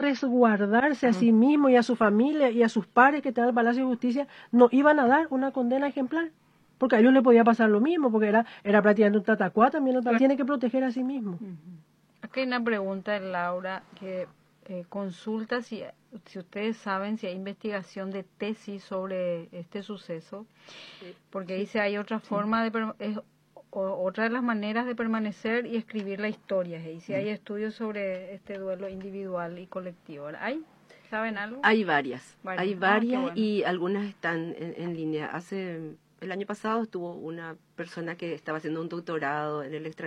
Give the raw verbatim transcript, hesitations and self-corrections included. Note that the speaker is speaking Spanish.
resguardarse a sí mismo y a su familia y a sus pares que están en el Palacio de Justicia, no iban a dar una condena ejemplar. Porque a ellos les podía pasar lo mismo, porque era, era prácticamente un tatacuá también, claro. Tiene que proteger a sí mismo. Uh-huh. Aquí hay una pregunta de Laura que eh, consulta si, si ustedes saben si hay investigación de tesis sobre este suceso, sí. Porque sí. Dice hay otra forma sí. de... Es, o, otra de las maneras de permanecer y escribir la historia, y si hay estudios sobre este duelo individual y colectivo. ¿Hay? ¿Saben algo? Hay varias, varias. hay varias ah, bueno. Y algunas están en, en línea. Hace el año pasado estuvo una persona que estaba haciendo un doctorado en el extranjero